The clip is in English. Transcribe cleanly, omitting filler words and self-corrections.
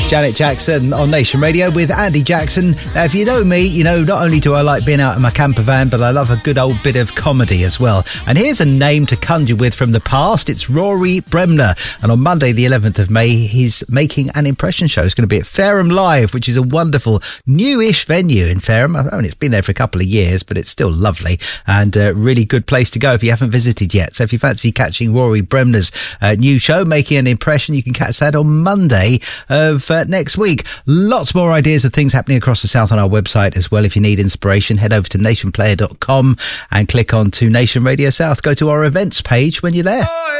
Janet Jackson on Nation Radio with Andy Jackson. Now, if you know me, you know not only do I like being out in my camper van, but I love a good old bit of comedy as well. And here's a name to conjure with from the past. It's Rory Bremner. And on Monday, the 11th of May, he's making an impression show. It's going to be at Fareham Live, which is a wonderful newish venue in Fareham. I mean, it's been there for a couple of years, but it's still lovely and a really good place to go if you haven't visited yet. So if you fancy catching Rory Bremner's new show, Making an Impression, you can catch that on Monday of next week. Lots more ideas of things happening across the South on our website as well. If you need inspiration, head over to nationplayer.com and click on to Nation Radio South. Go to our events page when you're there.